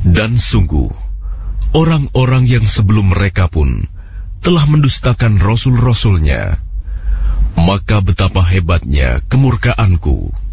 Dan sungguh, orang-orang yang sebelum mereka pun telah mendustakan rasul-rasulnya. Maka betapa hebatnya kemurkaanku